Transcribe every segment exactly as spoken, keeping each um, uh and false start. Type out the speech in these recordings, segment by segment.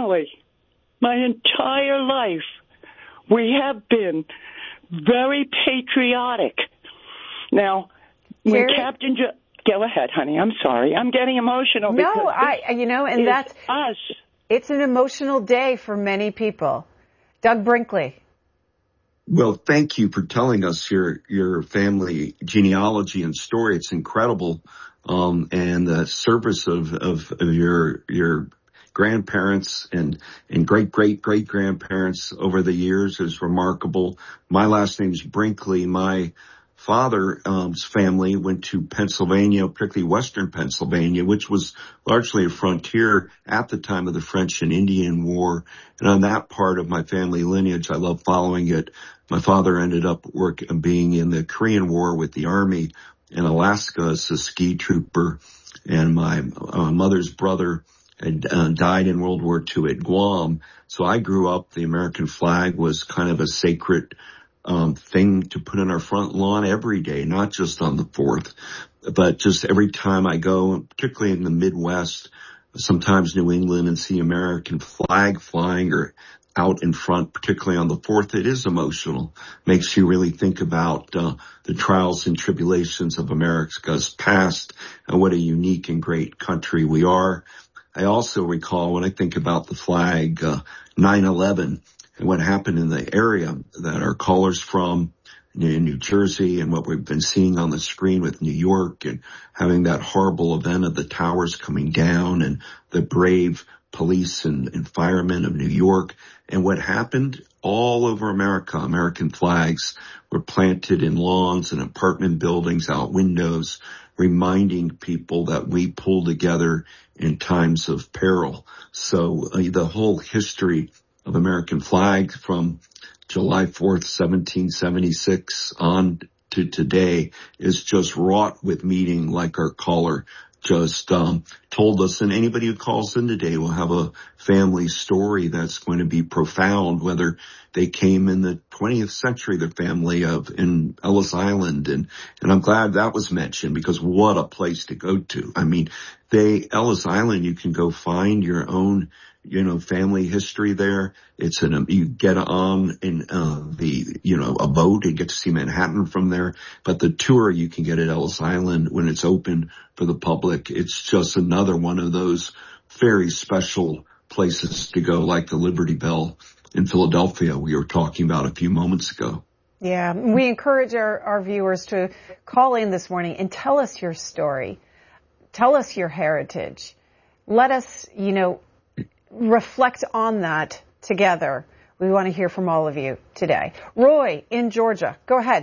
family, my entire life, we have been very patriotic. Now, when Jerry? Captain jo- go ahead, honey. I'm sorry. I'm getting emotional. No, I, you know, and that's us. It's an emotional day for many people. Doug Brinkley. Well, thank you for telling us your your family genealogy and story. It's incredible, um, and the service of, of of your your grandparents and and great great great grandparents over the years is remarkable. My last name is Brinkley. My father's um, family went to Pennsylvania, particularly western Pennsylvania, which was largely a frontier at the time of the French and Indian War. And on that part of my family lineage, I love following it. My father ended up work, being in the Korean War with the Army in Alaska as a ski trooper. And my uh, mother's brother had uh, died in World War Two at Guam. So I grew up, the American flag was kind of a sacred Um, thing to put on our front lawn every day, not just on the fourth, but just every time I go, particularly in the Midwest, sometimes New England, and see American flag flying or out in front, particularly on the fourth, it is emotional. Makes you really think about uh, the trials and tribulations of America's past and what a unique and great country we are. I also recall, when I think about the flag, uh, nine eleven, and what happened in the area that our callers from in New Jersey, and what we've been seeing on the screen with New York, and having that horrible event of the towers coming down, and the brave police and, and firemen of New York, and what happened all over America. American flags were planted in lawns and apartment buildings, out windows, reminding people that we pull together in times of peril. So uh, the whole history of American flag from July fourth, seventeen seventy-six on to today is just wrought with meaning, like our caller just um, told us. And anybody who calls in today will have a family story that's going to be profound, whether they came in the twentieth century, the family of in Ellis Island. And, and I'm glad that was mentioned, because what a place to go to. I mean, they, Ellis Island, you can go find your own, you know, family history there. It's an, you get on in, uh, the, you know, a boat and get to see Manhattan from there. But the tour you can get at Ellis Island when it's open for the public, it's just another one of those very special places to go, like the Liberty Bell in Philadelphia we were talking about a few moments ago. Yeah, we encourage our, our viewers to call in this morning and tell us your story. Tell us your heritage. Let us, you know, reflect on that together. We want to hear from all of you today. Roy in Georgia, go ahead.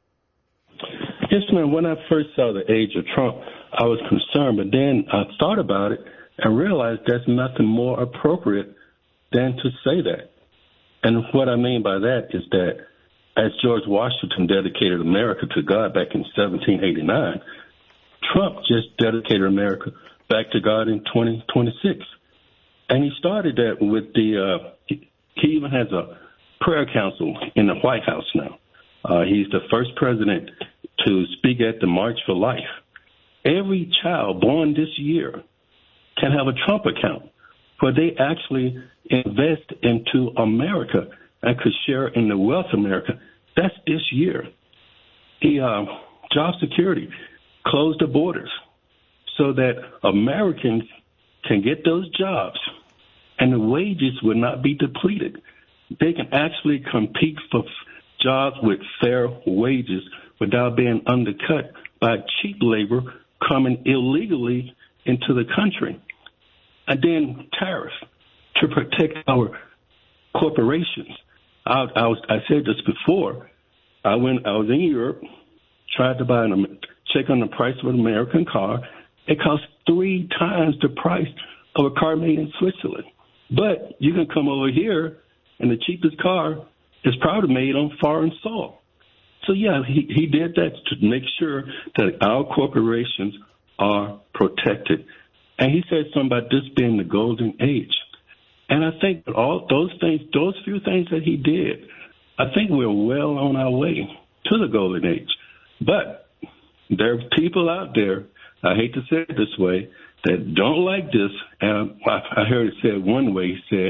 Yes, ma'am. When I first saw the age of Trump, I was concerned, but then I thought about it and realized there's nothing more appropriate than to say that. And what I mean by that is that as George Washington dedicated America to God back in seventeen eighty-nine, Trump just dedicated America back to God in twenty twenty-six. And he started that with the, uh, he, he even has a prayer council in the White House now. Uh, he's the first president to speak at the March for Life. Every child born this year can have a Trump account where they actually invest into America and could share in the wealth of America. That's this year. He, uh, job security, closed the borders so that Americans can get those jobs and the wages will not be depleted. They can actually compete for jobs with fair wages without being undercut by cheap labor coming illegally into the country. And then tariffs to protect our corporations. I, I, was, I said this before. I went. I was in Europe, tried to buy an check on the price of an American car. It costs three times the price of a car made in Switzerland. But you can come over here, and the cheapest car is probably made on foreign soil. So, yeah, he, he did that to make sure that our corporations are protected. And he said something about this being the golden age. And I think all those things, those few things that he did, I think we're well on our way to the golden age. But there are people out there, I hate to say it this way, that don't like this. And I heard it said one way, he said,